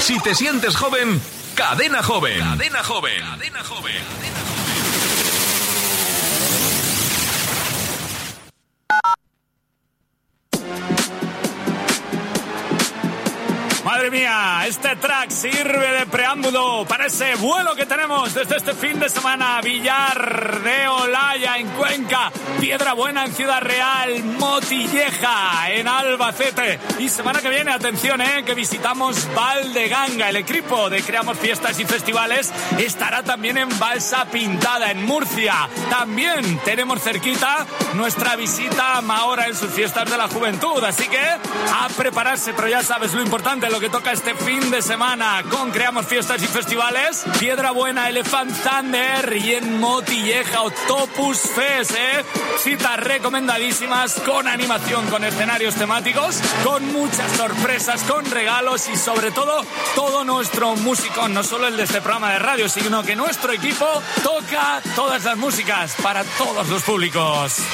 Si te sientes joven, Cadena Joven. Cadena Joven. Cadena Joven. Madre mía, este track sirve de preámbulo para ese vuelo que tenemos desde este fin de semana. Villar de Olaya en Cuenca, Piedrabuena en Ciudad Real, Motilleja en Albacete. Y semana que viene, atención, que visitamos Valdeganga. El equipo de Creamos Fiestas y Festivales estará también en Balsa Pintada, en Murcia. También tenemos cerquita nuestra visita a Mahora en sus fiestas de la juventud. Así que a prepararse, pero ya sabes lo importante, lo que toca este fin de semana con Creamos Fiestas y Festivales, Piedrabuena, Elephant Thunder y en Motilleja Octopus Fest, citas recomendadísimas, con animación, con escenarios temáticos, con muchas sorpresas, con regalos y sobre todo nuestro músico, no solo el de este programa de radio, sino que nuestro equipo toca todas las músicas para todos los públicos.